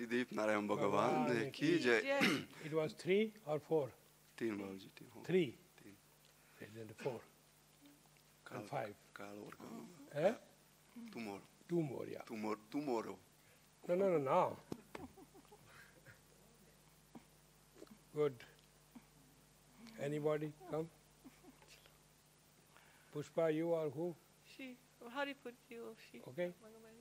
श्रीदीप नारायण भगवान की जय. It was 3 or 4? 3 Babaji. 3. And then 4. And 5. Eh? 2 more. 2 more, yeah. Tomorrow. No. Good. Anybody come? Pushpa, you or who? She. How do you put you? She. Okay. Bhagavani.